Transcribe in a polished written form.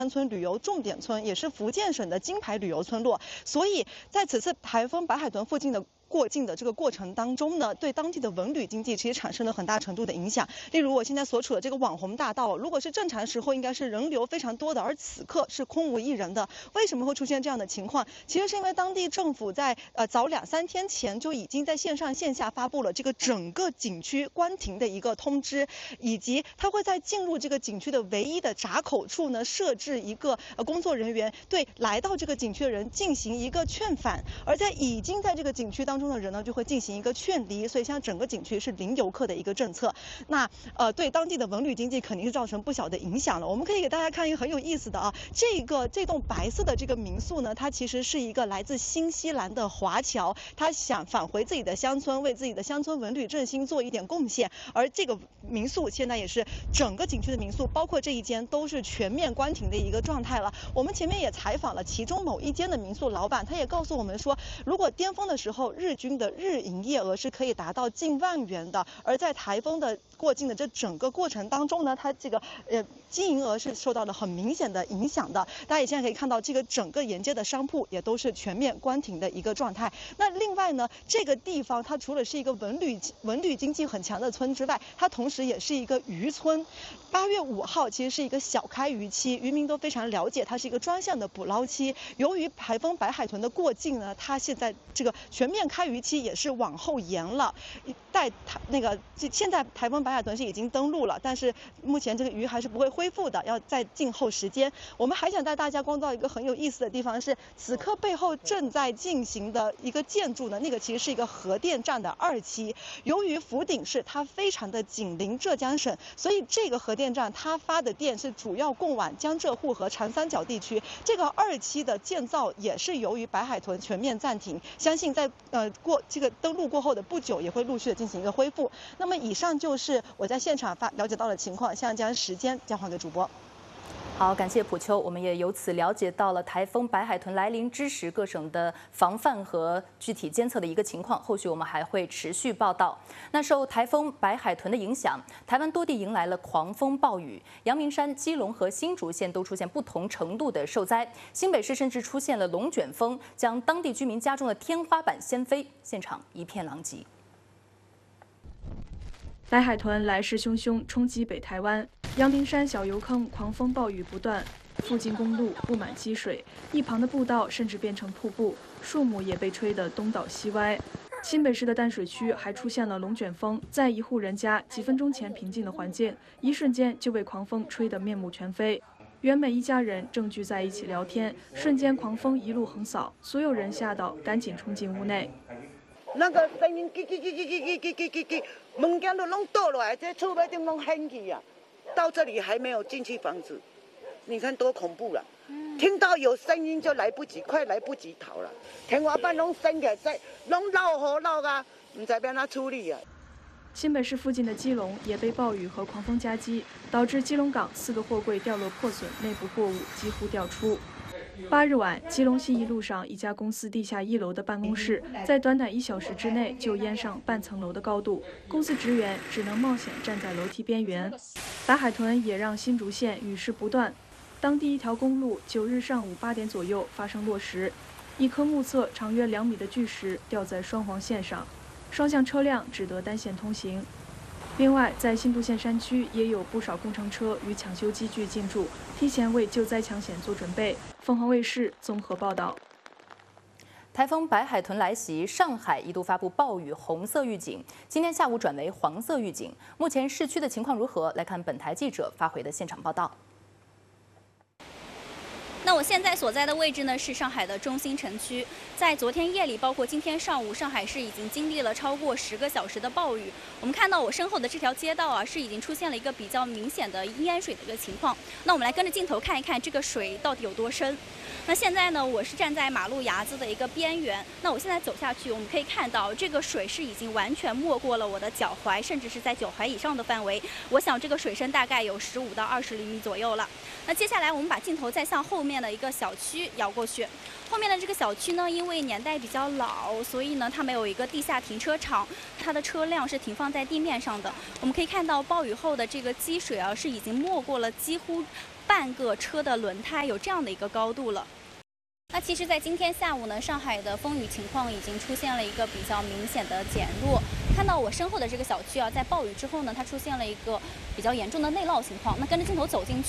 山村旅游重点村，也是福建省的金牌旅游村落。所以在此次台风白海豚附近的过境的这个过程当中呢，对当地的文旅经济其实产生了很大程度的影响。例如我现在所处的这个网红大道，如果是正常时候应该是人流非常多的，而此刻是空无一人的。为什么会出现这样的情况？其实是因为当地政府在早2-3天前就已经在线上线下发布了这个整个景区关停的一个通知，以及它会在进入这个景区的唯一的闸口处呢设置一个工作人员，对来到这个景区的人进行一个劝返，而在已经在这个景区当中的人呢就会进行一个劝离，所以像整个景区是零游客的一个政策。那对当地的文旅经济肯定是造成不小的影响了。我们可以给大家看一个很有意思的啊，这栋白色的这个民宿呢，它其实是一个来自新西兰的华侨，他想返回自己的乡村，为自己的乡村文旅振兴做一点贡献。而这个民宿现在也是整个景区的民宿，包括这一间都是全面关停的一个状态了。我们前面也采访了其中某一间的民宿老板，他也告诉我们说，如果巅峰的时候日均的日营业额是可以达到近万元的，而在台风的过境的这整个过程当中呢，它这个经营额是受到了很明显的影响的。大家也现在可以看到，这个整个沿街的商铺也都是全面关停的一个状态。那另外呢，这个地方它除了是一个文旅经济很强的村之外，它同时也是一个渔村。8月5号其实是一个小开渔期，渔民都非常了解，它是一个专项的捕捞期。由于台风白海豚的过境呢，它现在这个全面开渔期也是往后延了。现在台风白海豚是已经登陆了，但是目前这个鱼还是不会恢复的，要再静候时间。我们还想带大家光到一个很有意思的地方是，此刻背后正在进行的一个建筑呢，那个其实是一个核电站的2期。由于福鼎市它非常的紧邻浙江省，所以这个核电站它发的电是主要供往江浙沪和长三角地区。这个2期的建造也是由于白海豚全面暂停，相信在这个登陆过后的不久也会陆续的进行一个恢复。那么以上就是我在现场了解到的情况，现在将时间交还给主播。 好，感谢普秋，我们也由此了解到了台风白海豚来临之时各省的防范和具体监测的一个情况。后续我们还会持续报道。那受台风白海豚的影响，台湾多地迎来了狂风暴雨，阳明山、基隆和新竹县都出现不同程度的受灾，新北市甚至出现了龙卷风，将当地居民家中的天花板掀飞，现场一片狼藉。 白海豚来势汹汹，冲击北台湾。阳明山小油坑狂风暴雨不断，附近公路布满积水，一旁的步道甚至变成瀑布，树木也被吹得东倒西歪。新北市的淡水区还出现了龙卷风，在一户人家几分钟前平静的环境，一瞬间就被狂风吹得面目全非。原本一家人正聚在一起聊天，瞬间狂风一路横扫，所有人吓到赶紧冲进屋内。 那个声音，门间都弄倒来，这厝外顶弄掀起啊！到这里还没有进去房子，你看多恐怖了！听到有声音就来不及，快来不及逃了。天花板弄升起来，弄漏雨漏啊，唔知要哪处理啊！ 新北市附近的基隆也被暴雨和狂风夹击，导致基隆港4个货柜掉落破损，内部货物几乎掉出。8日晚，基隆信义路上一家公司地下1楼的办公室，在短短1小时之内就淹上半层楼的高度，公司职员只能冒险站在楼梯边缘。白海豚也让新竹县雨势不断，当地一条公路9日上午8点左右发生落石，一颗目测长约2米的巨石掉在双黄线上，双向车辆只得单线通行。另外，在新竹县山区也有不少工程车与抢修机具进驻，提前为救灾抢险做准备。凤凰卫视综合报道。 台风白海豚来袭，上海一度发布暴雨红色预警，今天下午转为黄色预警。目前市区的情况如何？来看本台记者发回的现场报道。 那我现在所在的位置呢，是上海的中心城区。在昨天夜里，包括今天上午，上海市已经经历了超过10个小时的暴雨。我们看到我身后的这条街道啊，是已经出现了一个比较明显的淹水的一个情况。那我们来跟着镜头看一看这个水到底有多深。那现在呢，我是站在马路牙子的一个边缘。那我现在走下去，我们可以看到这个水是已经完全没过了我的脚踝，甚至是在脚踝以上的范围。我想这个水深大概有15到20厘米左右了。那接下来我们把镜头再向后面的一个小区摇过去。后面的这个小区呢，因为年代比较老，所以呢它没有一个地下停车场，它的车辆是停放在地面上的。我们可以看到暴雨后的这个积水啊，是已经没过了几乎半个车的轮胎，有这样的一个高度了。那其实，在今天下午呢，上海的风雨情况已经出现了一个比较明显的减弱。看到我身后的这个小区啊，在暴雨之后呢，它出现了一个比较严重的内涝情况。那跟着镜头走进